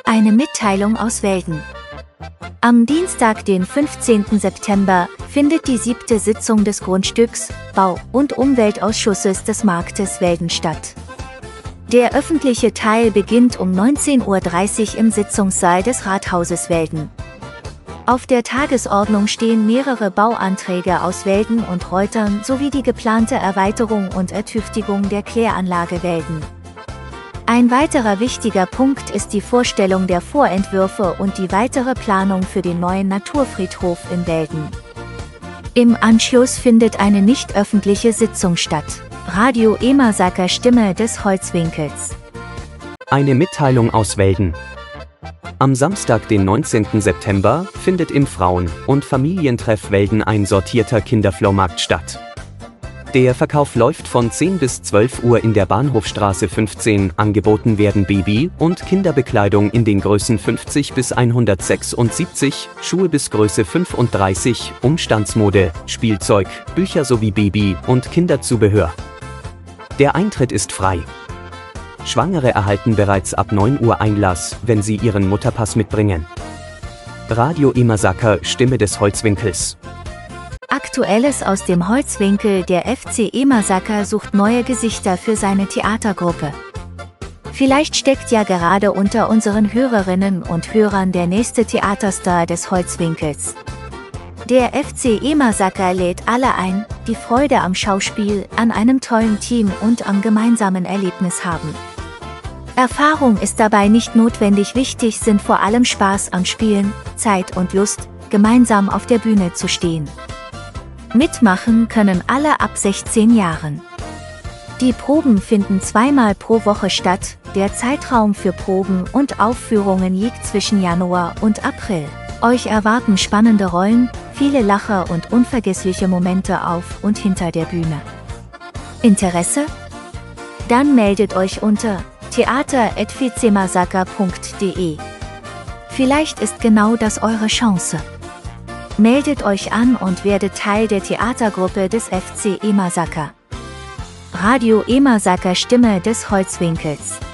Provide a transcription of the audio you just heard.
Eine Mitteilung aus Welden. Am Dienstag, den 15. September, findet die 7. Sitzung des Grundstücks-, Bau- und Umweltausschusses des Marktes Welden statt. Der öffentliche Teil beginnt um 19:30 Uhr im Sitzungssaal des Rathauses Welden. Auf der Tagesordnung stehen mehrere Bauanträge aus Welden und Reutern sowie die geplante Erweiterung und Ertüchtigung der Kläranlage Welden. Ein weiterer wichtiger Punkt ist die Vorstellung der Vorentwürfe und die weitere Planung für den neuen Naturfriedhof in Welden. Im Anschluss findet eine nicht öffentliche Sitzung statt. Radio Emersaker Stimme des Holzwinkels. Eine Mitteilung aus Welden. Am Samstag, den 19. September, findet im Frauen- und Familientreff Welden ein sortierter Kinderflohmarkt statt. Der Verkauf läuft von 10 bis 12 Uhr in der Bahnhofstraße 15. Angeboten werden Baby- und Kinderbekleidung in den Größen 50 bis 176, Schuhe bis Größe 35, Umstandsmode, Spielzeug, Bücher sowie Baby- und Kinderzubehör. Der Eintritt ist frei. Schwangere erhalten bereits ab 9 Uhr Einlass, wenn sie ihren Mutterpass mitbringen. Radio Emersaker Stimme des Holzwinkels. Aktuelles aus dem Holzwinkel: Der FC Emersaker sucht neue Gesichter für seine Theatergruppe. Vielleicht steckt ja gerade unter unseren Hörerinnen und Hörern der nächste Theaterstar des Holzwinkels. Der FC Emersaker lädt alle ein, die Freude am Schauspiel, an einem tollen Team und am gemeinsamen Erlebnis haben. Erfahrung ist dabei nicht notwendig, wichtig sind vor allem Spaß am Spielen, Zeit und Lust, gemeinsam auf der Bühne zu stehen. Mitmachen können alle ab 16 Jahren. Die Proben finden zweimal pro Woche statt, der Zeitraum für Proben und Aufführungen liegt zwischen Januar und April. Euch erwarten spannende Rollen, viele Lacher und unvergessliche Momente auf und hinter der Bühne. Interesse? Dann meldet euch unter theater@vcemasaker.de. Vielleicht ist genau das eure Chance. Meldet euch an und werdet Teil der Theatergruppe des FC Emersaker. Radio Emersaker Stimme des Holzwinkels.